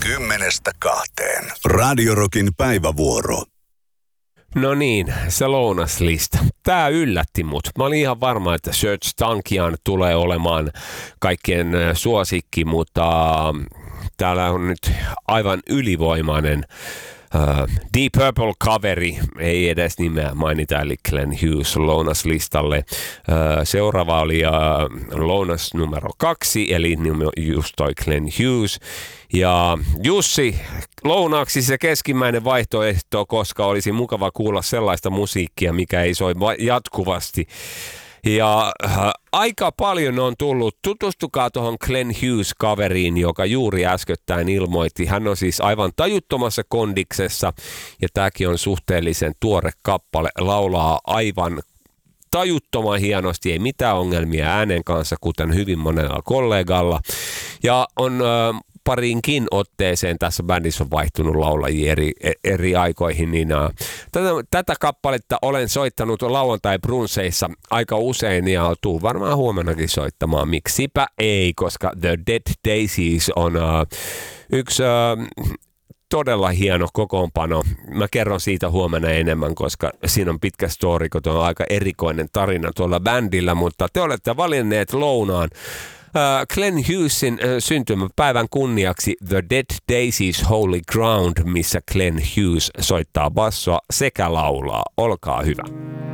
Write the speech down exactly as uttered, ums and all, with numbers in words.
Kymmenestä kahteen. Radio Rockin päivävuoro. No niin, se lounaslista. Tää yllätti mut. Mä olin ihan varma, että Serj Tankian tulee olemaan kaikkien suosikki, mutta täällä on nyt aivan ylivoimainen Uh, Deep Purple-coveri, ei edes nimeä mainita, eli Glenn Hughes lounaslistalle. Uh, seuraava oli uh, lounas numero kaksi, eli just toi Glenn Hughes. Ja Jussi, lounaaksi se keskimmäinen vaihtoehto, koska olisi mukava kuulla sellaista musiikkia, mikä ei soi jatkuvasti. Ja äh, aika paljon on tullut. Tutustukaa tuohon Glenn Hughes-kaveriin, joka juuri äskettäin ilmoitti. Hän on siis aivan tajuttomassa kondiksessa ja tämäkin on suhteellisen tuore kappale. Laulaa aivan tajuttoman hienosti, ei mitään ongelmia äänen kanssa, kuten hyvin monella kollegalla. Ja on äh, pariinkin otteeseen tässä bändissä on vaihtunut laulajia eri, eri aikoihin, niin uh, tätä, tätä kappaletta olen soittanut lauantai-brunsseissa aika usein ja tuun varmaan huomennakin soittamaan. Miksipä ei, koska The Dead Daisies on uh, yksi uh, todella hieno kokoonpano. Mä kerron siitä huomenna enemmän, koska siinä on pitkä story, kun on aika erikoinen tarina tuolla bändillä, mutta te olette valinneet lounaan Uh, Glenn Hughesin uh, syntymäpäivän kunniaksi The Dead Daisies Holy Ground, missä Glenn Hughes soittaa bassoa sekä laulaa. Olkaa hyvä.